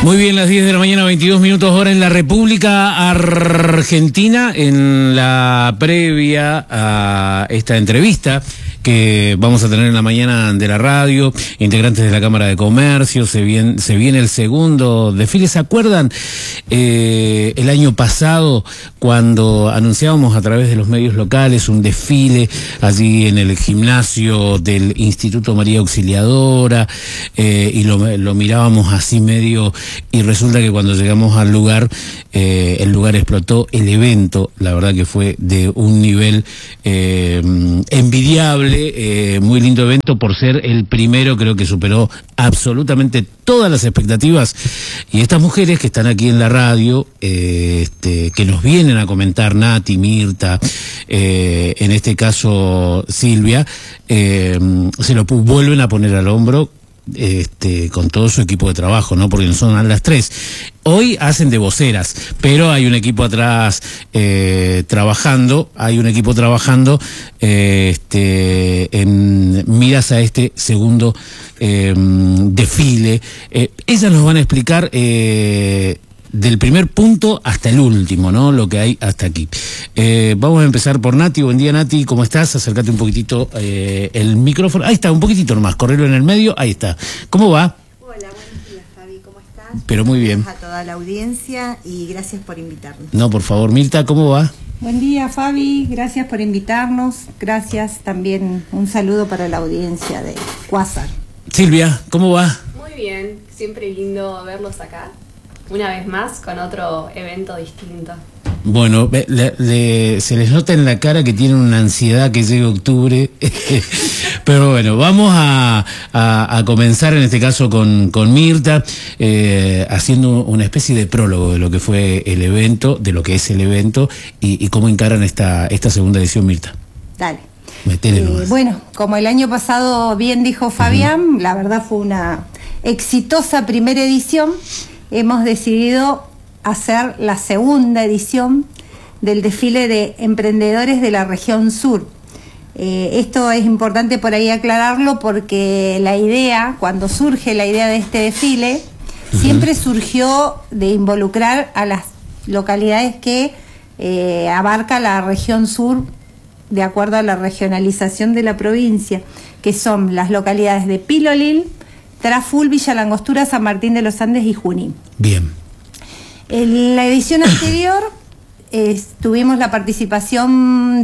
Muy bien, las 10 de la mañana, 22 minutos hora en la República Argentina, en la previa a esta entrevista que vamos a tener en la mañana de la radio, integrantes de la Cámara de Comercio, se viene el segundo desfile. ¿Se acuerdan el año pasado cuando anunciábamos a través de los medios locales un desfile allí en el gimnasio del Instituto María Auxiliadora, y lo mirábamos así medio, y resulta que cuando llegamos al lugar, el lugar explotó, el evento, la verdad que fue de un nivel envidiable, muy lindo evento por ser el primero, creo que superó absolutamente todas las expectativas, y estas mujeres que están aquí en la radio, que nos vienen a comentar, Nati, Mirta, en este caso Silvia, se lo vuelven a poner al hombro, con todo su equipo de trabajo, ¿no? Porque no son las tres. Hoy hacen de voceras, pero hay un equipo atrás trabajando, en miras a este segundo desfile. Ellas nos van a explicar del primer punto hasta el último, ¿no? Lo que hay hasta aquí. Vamos a empezar por Nati. Buen día, Nati, ¿cómo estás? Acércate un poquitito el micrófono. Ahí está, un poquitito nomás, correrlo en el medio, ahí está. ¿Cómo va? Hola, buenos días, Fabi, ¿cómo estás? Pero muy bien. A toda la audiencia y gracias por invitarnos. No, por favor, Mirta, ¿cómo va? Buen día, Fabi, gracias por invitarnos. Gracias también, un saludo para la audiencia de Quasar. Silvia, ¿cómo va? Muy bien, siempre lindo verlos acá. Una vez más con otro evento distinto. Bueno, se les nota en la cara que tienen una ansiedad que llegue octubre. Pero bueno, vamos a comenzar en este caso con Mirta, haciendo una especie de prólogo de lo que fue el evento, de lo que es el evento y cómo encaran esta segunda edición, Mirta. Dale. Bueno, como el año pasado bien dijo Fabián, la verdad fue una exitosa primera edición. Hemos decidido hacer la segunda edición del desfile de emprendedores de la región sur. Esto es importante por ahí aclararlo porque la idea, cuando surge la idea de este desfile, siempre surgió de involucrar a las localidades que abarca la región sur de acuerdo a la regionalización de la provincia, que son las localidades de Pilolil, Traful, Villa Langostura, San Martín de los Andes y Junín. Bien. En la edición anterior tuvimos la participación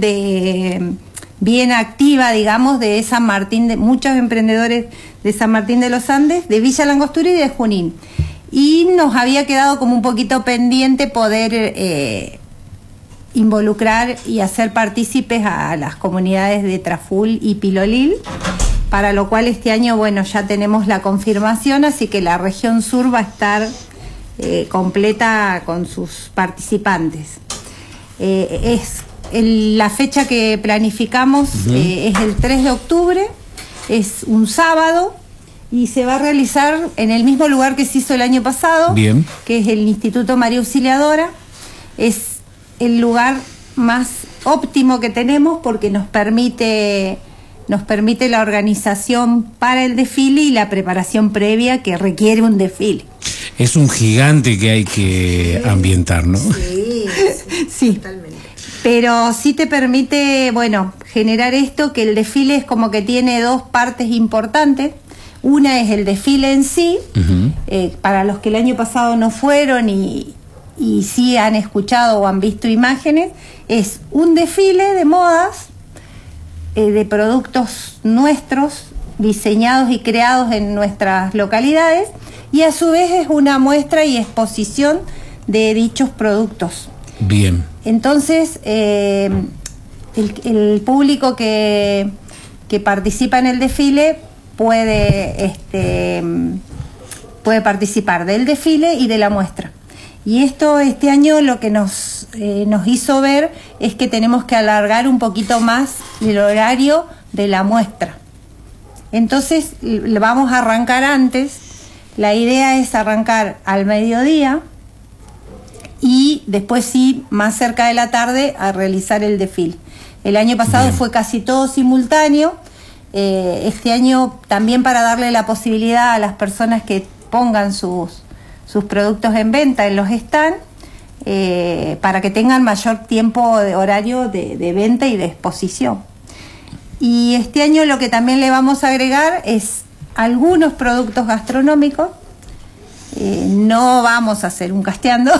bien activa, digamos, de San Martín, de muchos emprendedores de San Martín de los Andes, de Villa Langostura y de Junín. Y nos había quedado como un poquito pendiente poder involucrar y hacer partícipes a las comunidades de Traful y Pilolil, para lo cual este año, bueno, ya tenemos la confirmación, así que la región sur va a estar completa con sus participantes. La fecha que planificamos es el 3 de octubre, es un sábado, y se va a realizar en el mismo lugar que se hizo el año pasado, bien, que es el Instituto María Auxiliadora. Es el lugar más óptimo que tenemos porque nos permite la organización para el desfile y la preparación previa que requiere un desfile. Es un gigante que hay que ambientar, ¿no? Sí, sí, totalmente. Pero sí te permite, bueno, generar esto, que el desfile es como que tiene dos partes importantes. Una es el desfile en sí, para los que el año pasado no fueron y sí han escuchado o han visto imágenes, es un desfile de modas, de productos nuestros, diseñados y creados en nuestras localidades, y a su vez es una muestra y exposición de dichos productos. Bien. Entonces, el público que participa en el desfile puede participar del desfile y de la muestra. Y esto este año lo que nos hizo ver es que tenemos que alargar un poquito más el horario de la muestra. Entonces vamos a arrancar antes. La idea es arrancar al mediodía y después sí, más cerca de la tarde, a realizar el desfile. El año pasado fue casi todo simultáneo. Este año también para darle la posibilidad a las personas que pongan sus sus productos en venta en los stands, para que tengan mayor tiempo de horario de venta y de exposición. Y este año lo que también le vamos a agregar es algunos productos gastronómicos. No vamos a hacer un casteando,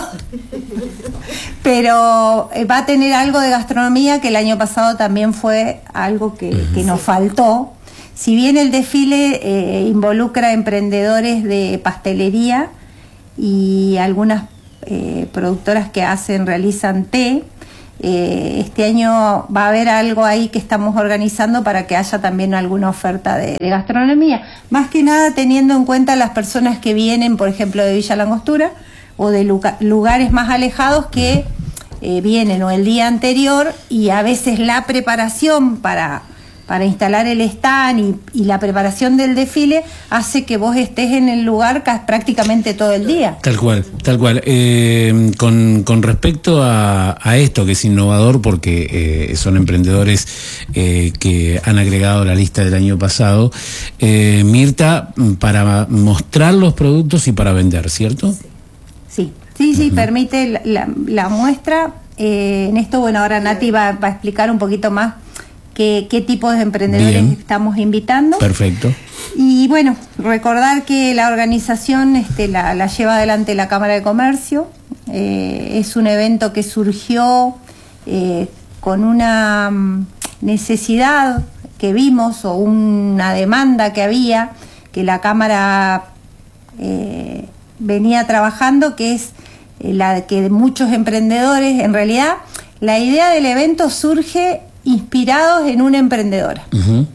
pero va a tener algo de gastronomía, que el año pasado también fue algo que nos faltó. Si bien el desfile involucra emprendedores de pastelería y algunas productoras que realizan té, este año va a haber algo ahí que estamos organizando para que haya también alguna oferta de gastronomía, más que nada teniendo en cuenta las personas que vienen, por ejemplo, de Villa Langostura o de lugares más alejados, que vienen o el día anterior, y a veces la preparación para instalar el stand y la preparación del desfile hace que vos estés en el lugar prácticamente todo el día. Tal cual, tal cual. Con respecto a esto, que es innovador porque son emprendedores que han agregado la lista del año pasado, Mirta, para mostrar los productos y para vender, ¿cierto? Sí, permite la muestra. En esto, bueno, ahora Nati va a explicar un poquito más qué tipo de emprendedores estamos invitando. Perfecto. Y bueno, recordar que la organización la lleva adelante la Cámara de Comercio. Es un evento que surgió con una necesidad que vimos, o una demanda que había, que la Cámara venía trabajando, que es la que muchos emprendedores, en realidad la idea del evento surge inspirados en una emprendedora.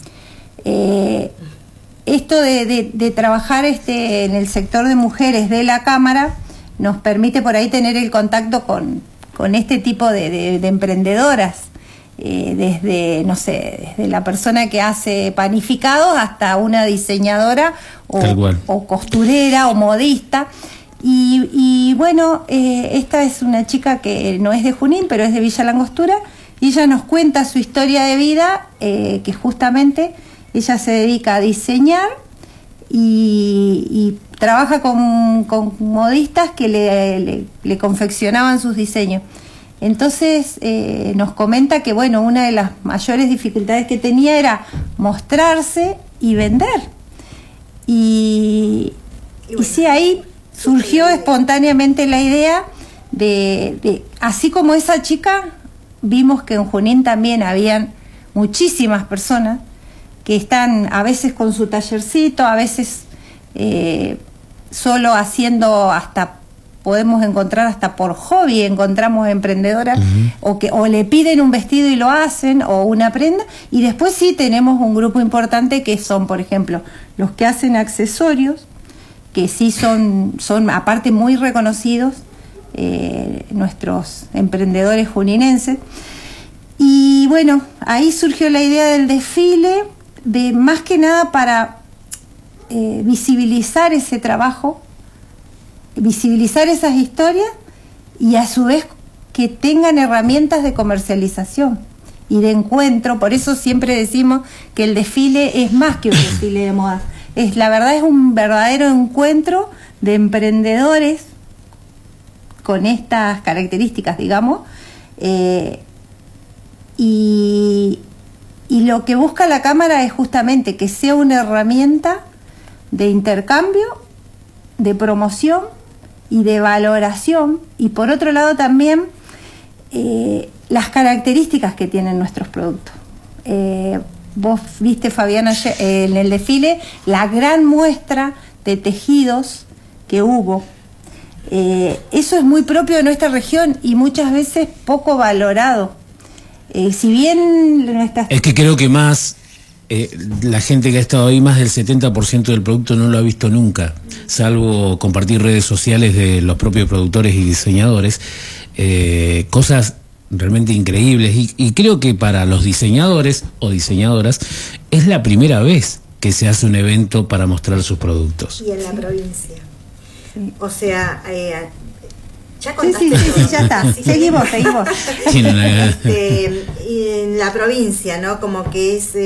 Esto de trabajar en el sector de mujeres de la Cámara nos permite por ahí tener el contacto con este tipo de emprendedoras, desde, no sé, desde la persona que hace panificados hasta una diseñadora o costurera o modista. Y bueno, esta es una chica que no es de Junín, pero es de Villa Langostura, y ella nos cuenta su historia de vida, que justamente ella se dedica a diseñar y trabaja con modistas que le confeccionaban sus diseños. Entonces nos comenta que, bueno, una de las mayores dificultades que tenía era mostrarse y vender. Y sí, ahí surgió espontáneamente la idea de así como esa chica, vimos que en Junín también habían muchísimas personas que están a veces con su tallercito, a veces solo haciendo, hasta podemos encontrar hasta por hobby, encontramos emprendedoras o le piden un vestido y lo hacen, o una prenda. Y después sí tenemos un grupo importante que son, por ejemplo, los que hacen accesorios, que sí son aparte muy reconocidos, nuestros emprendedores juninenses. Y bueno, ahí surgió la idea del desfile, de más que nada para visibilizar ese trabajo, visibilizar esas historias, y a su vez que tengan herramientas de comercialización y de encuentro. Por eso siempre decimos que el desfile es más que un desfile de moda. La verdad es un verdadero encuentro de emprendedores con estas características, digamos, y lo que busca la Cámara es justamente que sea una herramienta de intercambio, de promoción y de valoración, y por otro lado también las características que tienen nuestros productos. Vos viste, Fabiana, en el desfile la gran muestra de tejidos que hubo. Eso es muy propio de nuestra región y muchas veces poco valorado. Si bien es que creo que más la gente que ha estado ahí, más del 70% del producto no lo ha visto nunca, salvo compartir redes sociales de los propios productores y diseñadores, cosas realmente increíbles, y creo que para los diseñadores o diseñadoras es la primera vez que se hace un evento para mostrar sus productos. Y en la provincia. Sí. O sea, ya contaste. Sí, ya está. Sí, seguimos. Sí, y en la provincia, ¿no? Como que es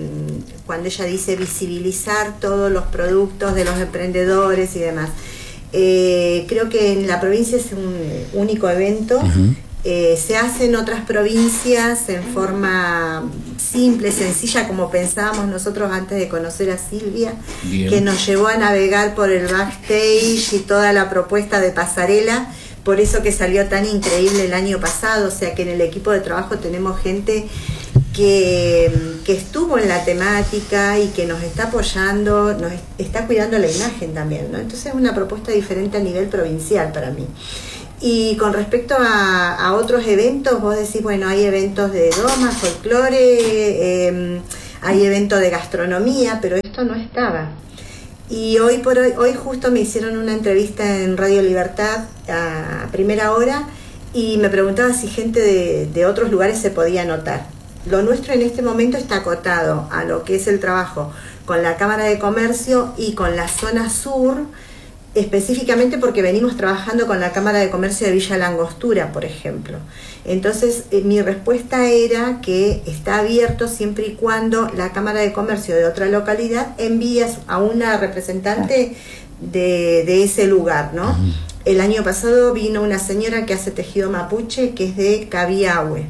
cuando ella dice visibilizar todos los productos de los emprendedores y demás. Creo que en la provincia es un único evento. Se hace en otras provincias en forma simple, sencilla, como pensábamos nosotros antes de conocer a Silvia. Bien. Que nos llevó a navegar por el backstage y toda la propuesta de pasarela. Por eso que salió tan increíble el año pasado. O sea que en el equipo de trabajo tenemos gente que estuvo en la temática y que nos está apoyando, nos está cuidando la imagen también, ¿no? Entonces es una propuesta diferente a nivel provincial para mí. Y con respecto a otros eventos, vos decís, bueno, hay eventos de doma, folclore, hay eventos de gastronomía, pero esto no estaba. Y hoy justo me hicieron una entrevista en Radio Libertad a primera hora y me preguntaba si gente de otros lugares se podía anotar. Lo nuestro en este momento está acotado a lo que es el trabajo con la Cámara de Comercio y con la zona sur, específicamente porque venimos trabajando con la Cámara de Comercio de Villa La Angostura, por ejemplo. Entonces, mi respuesta era que está abierto siempre y cuando la Cámara de Comercio de otra localidad envíe a una representante de ese lugar, ¿no? El año pasado vino una señora que hace tejido mapuche, que es de Cabiahue.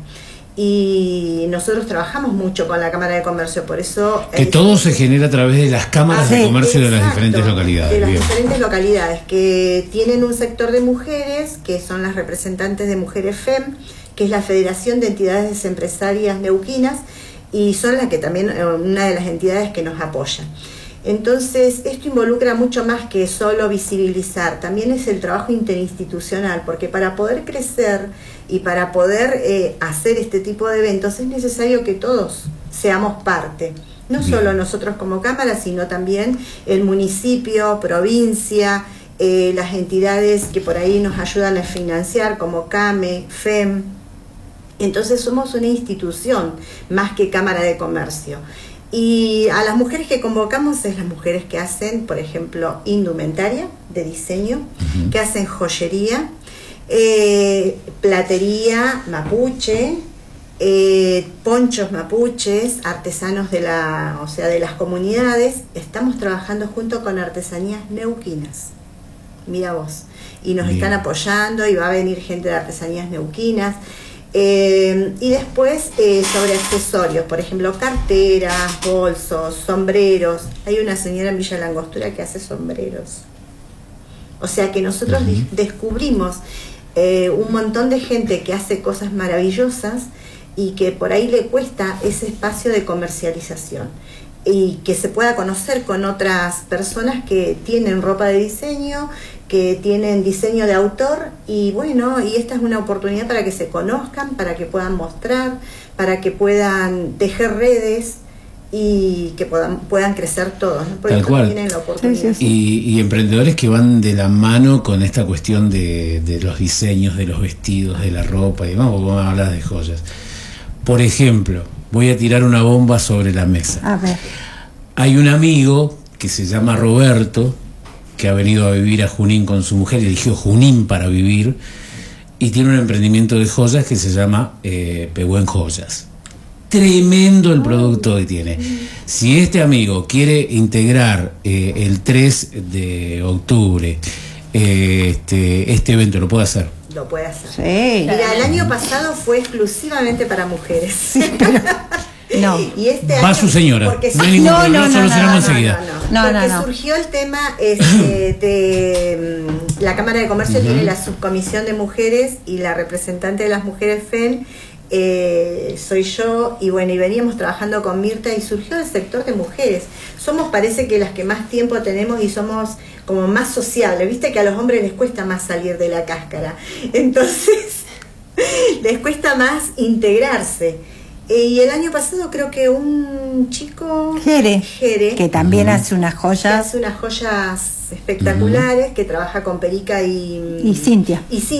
Y nosotros trabajamos mucho con la Cámara de Comercio, por eso... Que todo se genera a través de las cámaras de comercio de las diferentes localidades. De las diferentes localidades, que tienen un sector de mujeres, que son las representantes de Mujeres FEM, que es la Federación de Entidades Empresarias Neuquinas, y son las que también, una de las entidades que nos apoyan. Entonces, esto involucra mucho más que solo visibilizar, también es el trabajo interinstitucional, porque para poder crecer y para poder hacer este tipo de eventos es necesario que todos seamos parte, no solo nosotros como Cámara, sino también el municipio, provincia, las entidades que por ahí nos ayudan a financiar, como CAME, FEM. Entonces somos una institución más que Cámara de Comercio. Y a las mujeres que convocamos es las mujeres que hacen, por ejemplo, indumentaria de diseño, que hacen joyería, platería mapuche, ponchos mapuches, artesanos de las comunidades. Estamos trabajando junto con artesanías neuquinas, mira vos, y nos están apoyando y va a venir gente de artesanías neuquinas. Y después sobre accesorios, por ejemplo, carteras, bolsos, sombreros. Hay una señora en Villa La Angostura que hace sombreros. O sea que nosotros descubrimos un montón de gente que hace cosas maravillosas y que por ahí le cuesta ese espacio de comercialización y que se pueda conocer con otras personas que tienen ropa de diseño, que tienen diseño de autor, y bueno, y esta es una oportunidad para que se conozcan, para que puedan mostrar, para que puedan tejer redes y que puedan crecer todos, ¿no? Porque tal cual. Tienen la oportunidad. Y emprendedores que van de la mano con esta cuestión de los diseños, de los vestidos, de la ropa, y vamos a hablar de joyas. Por ejemplo, voy a tirar una bomba sobre la mesa. A ver. Hay un amigo que se llama Roberto, que ha venido a vivir a Junín con su mujer, eligió Junín para vivir, y tiene un emprendimiento de joyas que se llama Pehuen Joyas. Tremendo el producto que tiene. Si este amigo quiere integrar el 3 de octubre este evento, ¿lo puede hacer? Lo puede hacer. Sí. Mira, el año pasado fue exclusivamente para mujeres. Sí, pero... No. Y este va año, su señora. Porque no hay ningún problema, solucionamos enseguida. Porque surgió el tema de la Cámara de Comercio tiene la subcomisión de mujeres y la representante de las mujeres FEN soy yo, y bueno, y veníamos trabajando con Mirta y surgió el sector de mujeres. Somos, parece que las que más tiempo tenemos y somos como más sociables, viste que a los hombres les cuesta más salir de la cáscara, entonces les cuesta más integrarse. Y el año pasado creo que un chico Jere, que también hace unas joyas, que hace unas joyas espectaculares, que trabaja con Perica y Cintia.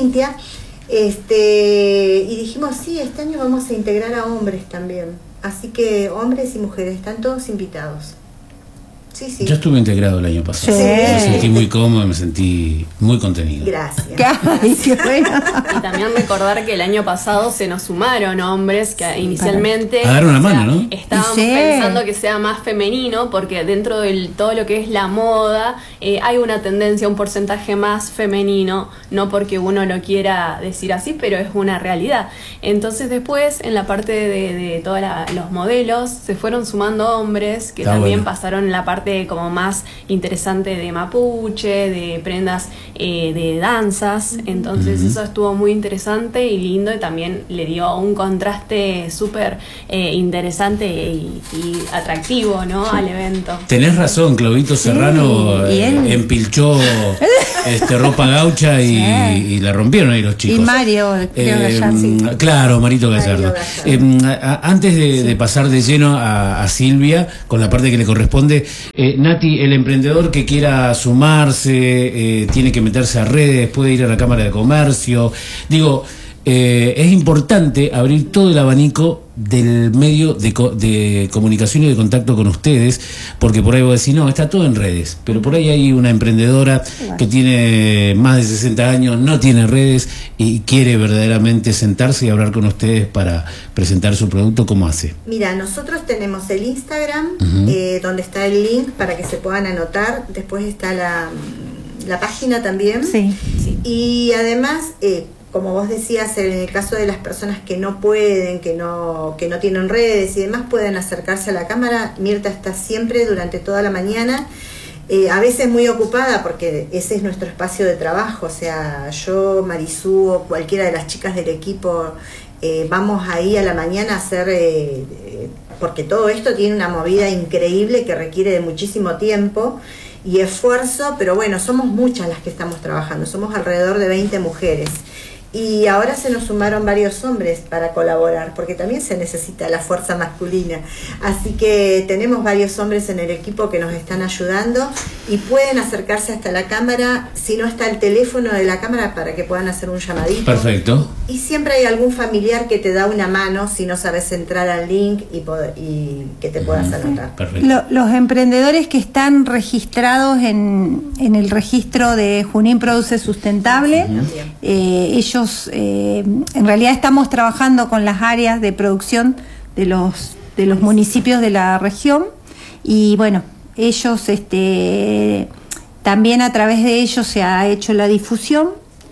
Y dijimos, sí, este año vamos a integrar a hombres también. Así que hombres y mujeres están todos invitados. Sí, sí. Yo estuve integrado el año pasado. Sí. Me sentí muy cómodo, me sentí muy contenido. Gracias. Ay, qué bueno. Y también recordar que el año pasado se nos sumaron hombres que inicialmente a dar una mano, ¿no? Estábamos Sí. pensando que sea más femenino, porque dentro de todo lo que es la moda hay una tendencia, un porcentaje más femenino, no porque uno lo quiera decir así, pero es una realidad. Entonces después en la parte de todos los modelos se fueron sumando hombres que Está también bueno. pasaron la parte como más interesante de mapuche, de prendas de danzas. Entonces eso estuvo muy interesante y lindo, y también le dio un contraste súper interesante y atractivo, ¿no? Al evento. Tenés razón, Claudito Serrano y él. empilchó ropa gaucha y la rompieron ahí los chicos. Y Mario, creo que allá, sí. Claro, Marito Gallardo. Gallardo. Antes de pasar de lleno a Silvia, con la parte que le corresponde, Nati, el emprendedor que quiera sumarse, tiene que meterse a redes, puede ir a la Cámara de Comercio. Digo, es importante abrir todo el abanico del medio de comunicación y de contacto con ustedes, porque por ahí vos decís, no, está todo en redes, pero por ahí hay una emprendedora que tiene más de 60 años, no tiene redes y quiere verdaderamente sentarse y hablar con ustedes para presentar su producto. ¿Cómo hace? Mira, nosotros tenemos el Instagram, donde está el link para que se puedan anotar. Después está la página también. Sí. Y además, como vos decías, en el caso de las personas que no pueden, que no tienen redes y demás, pueden acercarse a la cámara. Mirta está siempre durante toda la mañana, a veces muy ocupada, porque ese es nuestro espacio de trabajo. O sea, yo, Marisú o cualquiera de las chicas del equipo, vamos ahí a la mañana a hacer, porque todo esto tiene una movida increíble que requiere de muchísimo tiempo y esfuerzo, pero bueno, somos muchas las que estamos trabajando, somos alrededor de 20 mujeres. Y ahora se nos sumaron varios hombres para colaborar, porque también se necesita la fuerza masculina. Así que tenemos varios hombres en el equipo que nos están ayudando y pueden acercarse hasta la cámara. Si no, está el teléfono de la cámara para que puedan hacer un llamadito. Perfecto. Y siempre hay algún familiar que te da una mano si no sabes entrar al link y que te puedas anotar. Perfecto. Los emprendedores que están registrados en el registro de Junín Produce Sustentable, ellos en realidad estamos trabajando con las áreas de producción de los municipios de la región, y bueno, ellos también a través de ellos se ha hecho la difusión.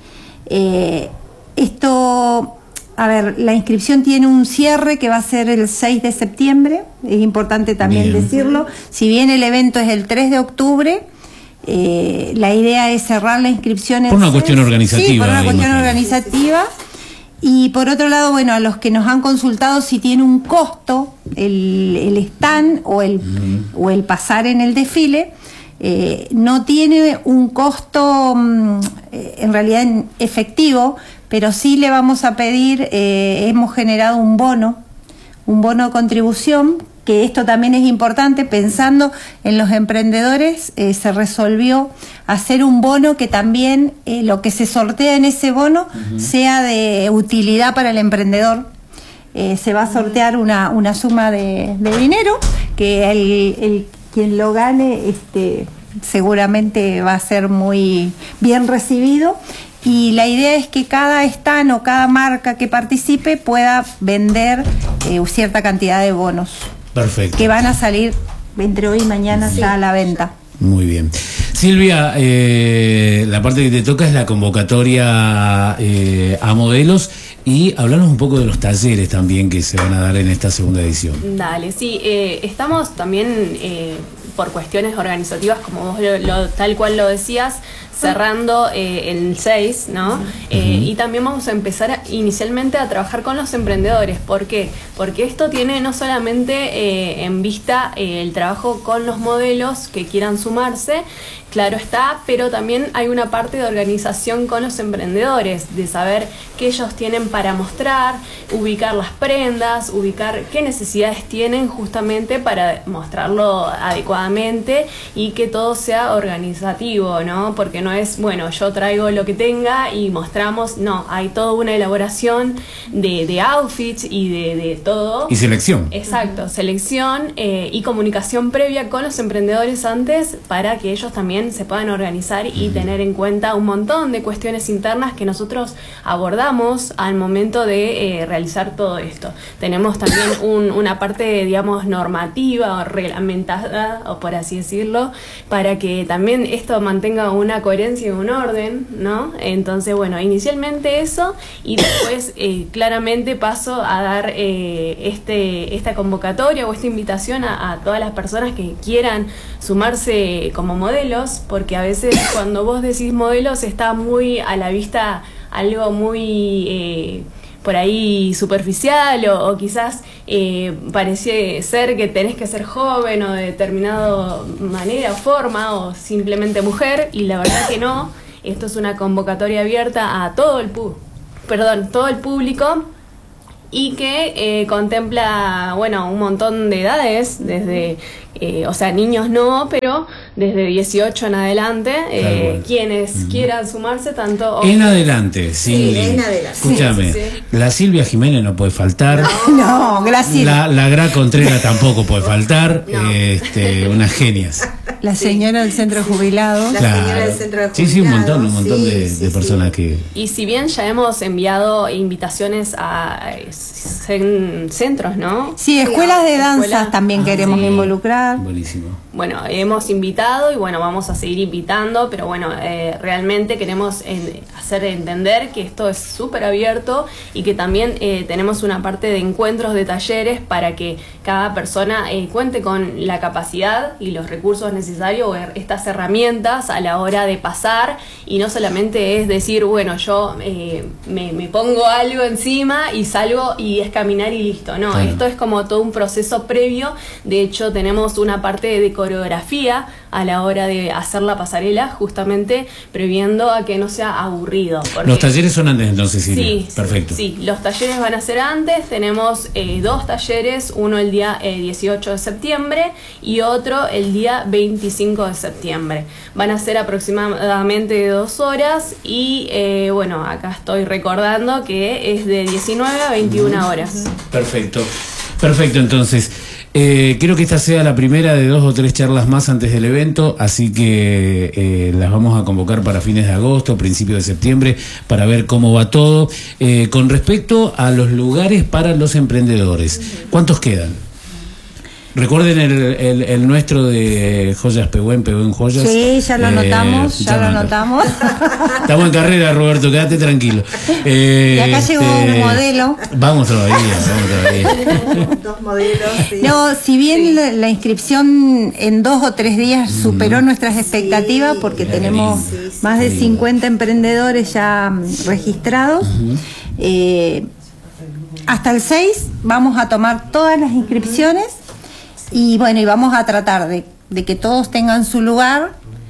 Esto, a ver, la inscripción tiene un cierre que va a ser el 6 de septiembre, es importante también decirlo. Si bien el evento es el 3 de octubre, la idea es cerrar la inscripción por una cuestión organizativa. Sí, por una cuestión organizativa. Y por otro lado, bueno, a los que nos han consultado si tiene un costo el stand o el pasar en el desfile, no tiene un costo en realidad en efectivo, pero sí le vamos a pedir, hemos generado un bono de contribución, que esto también es importante, pensando en los emprendedores, se resolvió hacer un bono que también lo que se sortea en ese bono sea de utilidad para el emprendedor. Se va a sortear una suma de dinero que quien lo gane seguramente va a ser muy bien recibido. Y la idea es que cada stand o cada marca que participe pueda vender cierta cantidad de bonos. Perfecto. Que van a salir entre hoy y mañana ya a la venta. Muy bien. Silvia, la parte que te toca es la convocatoria a modelos, y hablarnos un poco de los talleres también que se van a dar en esta segunda edición. Dale, sí, estamos también por cuestiones organizativas, como vos tal cual lo decías, cerrando el 6, ¿no? Y también vamos a empezar inicialmente a trabajar con los emprendedores. ¿Por qué? Porque esto tiene no solamente en vista el trabajo con los modelos que quieran sumarse, claro está, pero también hay una parte de organización con los emprendedores, de saber qué ellos tienen para mostrar, ubicar las prendas, ubicar qué necesidades tienen justamente para mostrarlo adecuadamente y que todo sea organizativo, ¿no? Porque no es, bueno, yo traigo lo que tenga y mostramos, no, hay toda una elaboración de outfits y de todo. Y selección. Exacto, selección y comunicación previa con los emprendedores antes para que ellos también se puedan organizar y tener en cuenta un montón de cuestiones internas que nosotros abordamos al momento de realizar todo esto. Tenemos también una parte, digamos, normativa o reglamentada, o por así decirlo, para que también esto mantenga una coherencia y un orden, ¿no? Entonces, bueno, inicialmente eso, y después claramente paso a dar esta convocatoria o esta invitación a todas las personas que quieran sumarse como modelos, porque a veces cuando vos decís modelos está muy a la vista algo muy por ahí superficial o quizás parece ser que tenés que ser joven o de determinada manera o forma o simplemente mujer, y la verdad que no. Esto es una convocatoria abierta a todo el público y que contempla, bueno, un montón de edades, desde o sea, niños no, pero desde 18 en adelante, quienes quieran sumarse, tanto... En adelante, sí. En adelante. Escúchame, sí. La Silvia Jiménez no puede faltar. No, gracias. La Gra Contreras tampoco puede faltar. No. Unas genias. La señora del centro de jubilados. La señora del centro de jubilados. Sí, un montón de personas que... Y si bien ya hemos enviado invitaciones a centros, ¿no? Sí, escuelas de danzas también queremos involucrar. Buenísimo. Bueno, hemos invitado y bueno, vamos a seguir invitando, pero bueno, realmente queremos hacer entender que esto es súper abierto y que también tenemos una parte de encuentros de talleres para que cada persona cuente con la capacidad y los recursos necesarios o estas herramientas a la hora de pasar, y no solamente es decir, bueno, yo me pongo algo encima y salgo y es caminar y listo. No, esto es como todo un proceso previo. De hecho, tenemos una parte de coreografía a la hora de hacer la pasarela, justamente previendo a que no sea aburrido. Los talleres son antes entonces, sí. Perfecto. Sí, los talleres van a ser antes. Tenemos 2 talleres, uno el día 18 de septiembre y otro el día 25 de septiembre. Van a ser aproximadamente 2 horas y bueno, acá estoy recordando que es de 19 a 21 horas. Perfecto, entonces... creo que esta sea la primera de 2 o 3 charlas más antes del evento, así que las vamos a convocar para fines de agosto, principios de septiembre, para ver cómo va todo. Con respecto a los lugares para los emprendedores, ¿cuántos quedan? Recuerden el nuestro de Joyas Pehuen Joyas. Sí, ya lo anotamos, Estamos en carrera, Roberto, quédate tranquilo. Y acá llegó un modelo. Vamos todavía. 2 modelos, sí. No, si bien la inscripción en 2 o 3 días superó nuestras expectativas, porque tenemos más de 50 emprendedores ya registrados, hasta el 6 vamos a tomar todas las inscripciones. Y bueno, y vamos a tratar de que todos tengan su lugar,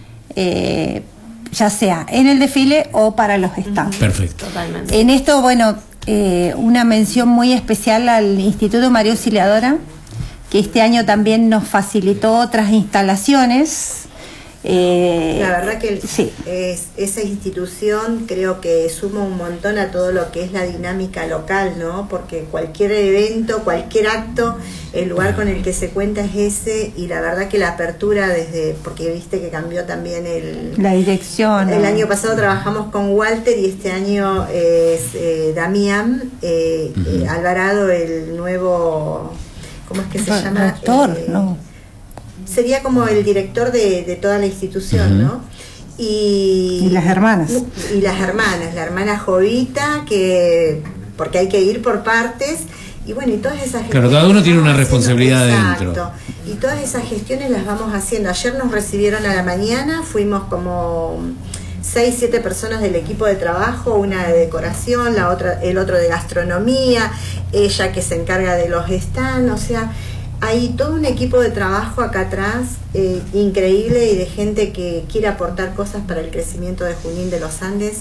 ya sea en el desfile o para los stands. Perfecto. Totalmente. En esto, bueno, una mención muy especial al Instituto María Auxiliadora, que este año también nos facilitó otras instalaciones. La verdad que esa institución creo que suma un montón a todo lo que es la dinámica local, ¿no? Porque cualquier evento, cualquier acto, el lugar con el que se cuenta es ese, y la verdad que la apertura porque viste que cambió también la dirección. El año pasado trabajamos con Walter y este año es Damián Alvarado, el nuevo, ¿cómo es que se llama? Doctor, no. Sería como el director de toda la institución, ¿no? Y las hermanas. Y las hermanas, la hermana Jovita, porque hay que ir por partes, y bueno, y todas esas gestiones. Claro, cada uno tiene una responsabilidad dentro. Y todas esas gestiones las vamos haciendo. Ayer nos recibieron a la mañana, fuimos como 6, 7 personas del equipo de trabajo, una de decoración, el otro de gastronomía, ella que se encarga de los stands, o sea... Hay todo un equipo de trabajo acá atrás increíble, y de gente que quiere aportar cosas para el crecimiento de Junín de los Andes,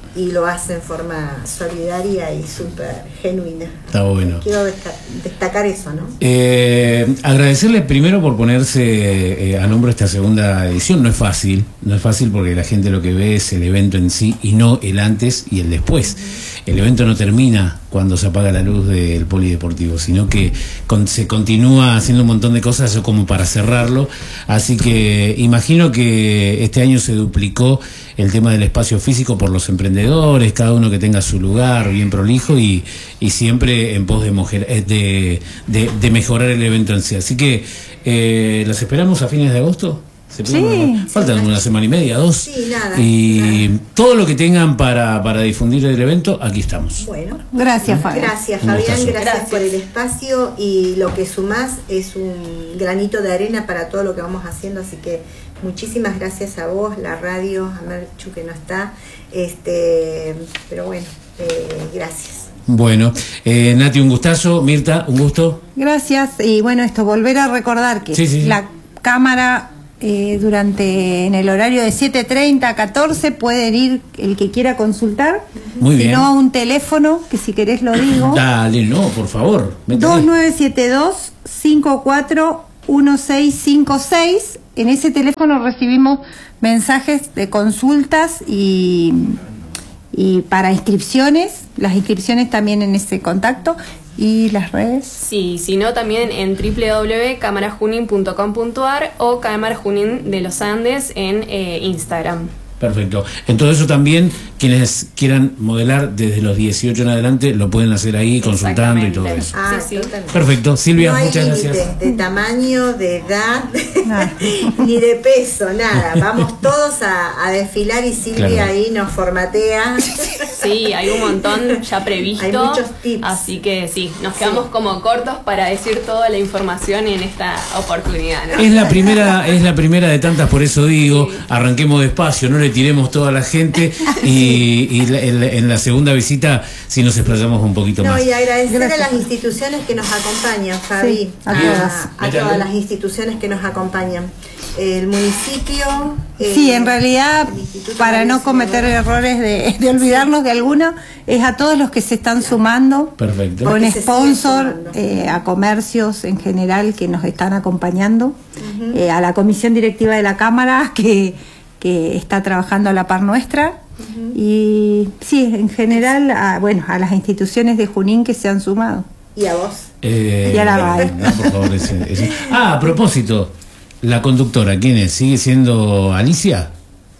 y lo hace en forma solidaria y súper genuina. Está bueno. Quiero destacar eso, ¿no? Agradecerle primero por ponerse al hombro esta segunda edición. No es fácil porque la gente lo que ve es el evento en sí y no el antes y el después. El evento no termina cuando se apaga la luz del polideportivo, sino que se continúa haciendo un montón de cosas como para cerrarlo. Así que imagino que este año se duplicó el tema del espacio físico por los emprendedores, cada uno que tenga su lugar bien prolijo y siempre en pos de mejorar el evento en sí. Así que ¿los esperamos a fines de agosto? Sí. Faltan una semana y media, 2. Sí, nada. Y todo lo que tengan para difundir el evento, aquí estamos. Bueno. Gracias, Fabián. Gracias, Fabián. Gracias por el espacio, y lo que sumás es un granito de arena para todo lo que vamos haciendo, así que muchísimas gracias a vos, la radio, a Merchu que no está, pero bueno, gracias. Bueno, Nati, un gustazo. Mirta, un gusto. Gracias. Y bueno, volver a recordar que la cámara en el horario de 7:30 a 14 pueden ir el que quiera consultar. Muy bien. Si no, a un teléfono, que si querés lo digo. Dale, no, por favor. 2972-541656. En ese teléfono recibimos mensajes de consultas y para inscripciones. Las inscripciones también en ese contacto. ¿Y las redes? Sí, sino también en www.camarajunin.com.ar o Cámara Junín de los Andes en Instagram. Perfecto. En todo eso también, quienes quieran modelar desde los 18 en adelante, lo pueden hacer ahí consultando y todo eso. Sí. Perfecto. Silvia, no hay muchas límite gracias. De tamaño, de edad, ni de peso, nada. Vamos todos a desfilar y Silvia ahí nos formatea. Sí, hay un montón ya previsto. Hay muchos tips. Así que sí, nos quedamos como cortos para decir toda la información en esta oportunidad, ¿no? Es la primera de tantas, por eso digo, arranquemos despacio, no le tiremos toda la gente y en la segunda visita si nos explayamos un poquito más. Y agradecer a las instituciones que nos acompañan, Fabi, sí, a todas las instituciones que nos acompañan. El municipio. Sí, en realidad, para no cometer errores de olvidarnos de alguno, es a todos los que se están sumando. Perfecto. Con sponsor, a comercios en general que nos están acompañando, a la comisión directiva de la Cámara que está trabajando a la par nuestra, y sí, en general, a las instituciones de Junín que se han sumado. Y a vos. Y a la RAE. Por favor, a propósito, la conductora, ¿quién es? ¿Sigue siendo Alicia?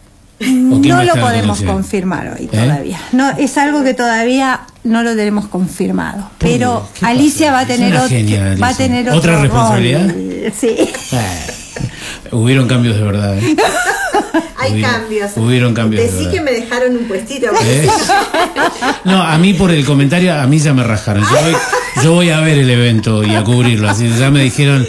No lo podemos confirmar hoy todavía. No, es algo que todavía no lo tenemos confirmado. Pero Alicia va a tener otra responsabilidad. Sí. Hubieron cambios de verdad. Hubieron cambios. Decí que me dejaron un puestito. No, a mí por el comentario, a mí ya me rajaron. Yo voy a ver el evento y a cubrirlo. Así ya me dijeron,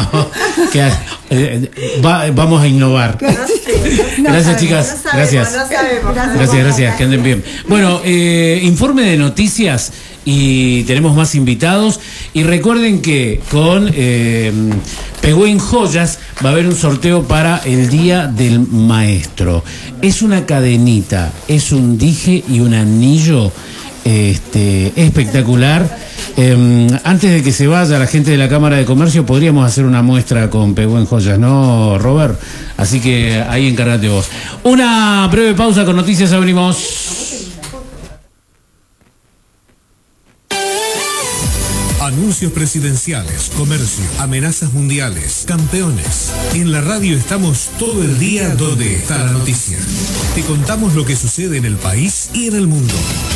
vamos a innovar. Gracias, chicas. Gracias. Gracias, que anden bien. Bueno, informe de noticias y tenemos más invitados. Y recuerden que con Pehuen Joyas va a haber un sorteo para el Día del Maestro. Es una cadenita, es un dije y un anillo espectacular. Antes de que se vaya la gente de la Cámara de Comercio, podríamos hacer una muestra con Pehuen Joyas, ¿no, Robert? Así que ahí encárgate vos. Una breve pausa, con noticias abrimos. Anuncios presidenciales, comercio, amenazas mundiales, campeones. En la radio estamos todo el día donde está la noticia. Te contamos lo que sucede en el país y en el mundo.